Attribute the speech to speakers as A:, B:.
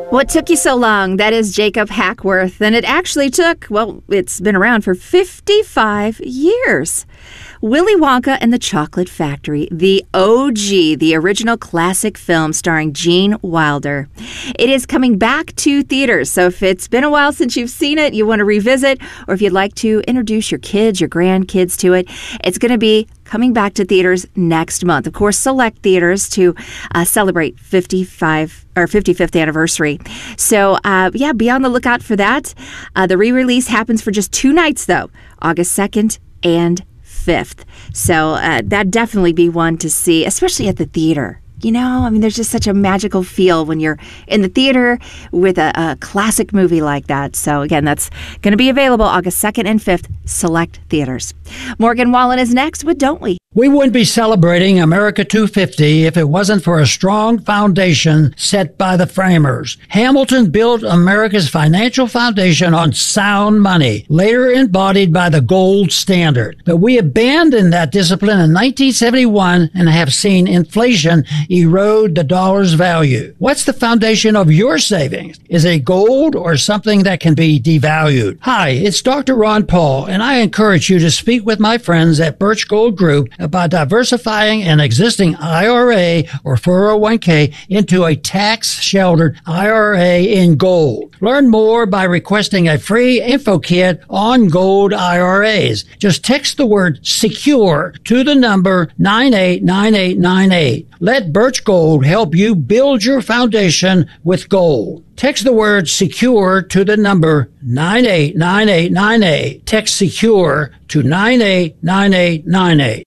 A: What took you so long? That is Jacob Hackworth. And it actually took, well, it's been around for 55 years. Willy Wonka and the Chocolate Factory, the OG, the original classic film starring Gene Wilder. It is coming back to theaters, so if it's been a while since you've seen it, you want to revisit, or if you'd like to introduce your kids, your grandkids to it, it's going to be coming back to theaters next month. Of course, select theaters to celebrate 55th anniversary. So, be on the lookout for that. The re-release happens for just 2 nights, though, August 2nd and 5th. So that'd definitely be one to see, especially at the theater. You know, I mean, there's just such a magical feel when you're in the theater with a classic movie like that. So again, that's going to be available August 2nd and 5th, select theaters. Morgan Wallen is next with Don't We?
B: We wouldn't be celebrating America 250 if it wasn't for a strong foundation set by the framers. Hamilton built America's financial foundation on sound money, later embodied by the gold standard. But we abandoned that discipline in 1971 and have seen inflation erode the dollar's value. What's the foundation of your savings? Is it gold or something that can be devalued? Hi, it's Dr. Ron Paul, and I encourage you to speak with my friends at Birch Gold Group about diversifying an existing IRA or 401k into a tax-sheltered IRA in gold. Learn more by requesting a free info kit on gold IRAs. Just text the word SECURE to the number 989898. Let Birch Gold help you build your foundation with gold. Text the word SECURE to the number 989898. Text SECURE to 989898.